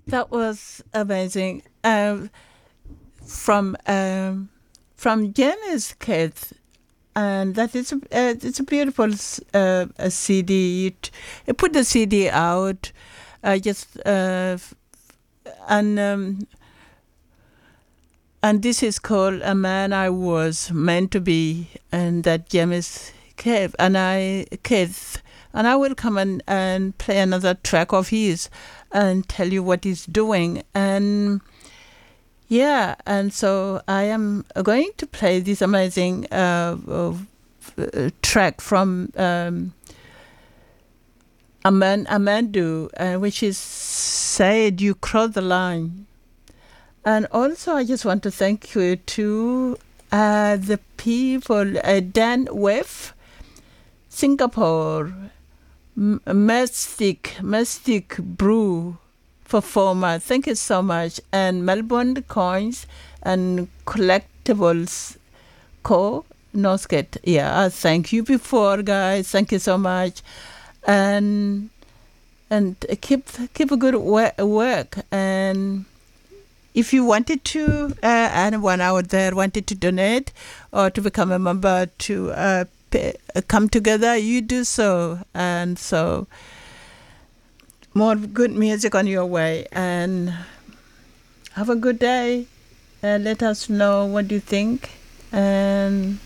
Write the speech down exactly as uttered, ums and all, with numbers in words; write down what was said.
That was amazing. Um, from um, from Jenny's kids, and that is a, uh, it's a beautiful uh, a C D. It, it put the C D out, uh, just uh, and um, and this is called "A Man I Was Meant to Be," and that James Cave and I kids, and I will come and, and play another track of his and tell you what he's doing. And yeah, and so I am going to play this amazing uh, uh, uh, track from um, Aman Amandu, uh, which is "Said You Crossed the Line." And also, I just want to thank you to uh, the people, uh, Dan Webb, Singapore, M- Mystic, Mystic Brew performer. Thank you so much. And Melbourne Coins and Collectibles Co. Nosket. Yeah, I thank you before, guys. Thank you so much. And and keep keep a good work, work and if you wanted to, uh, anyone out there wanted to donate or to become a member to uh, pay, uh, come together, you do so. And so, more good music on your way. And have a good day. Uh, let us know what you think. And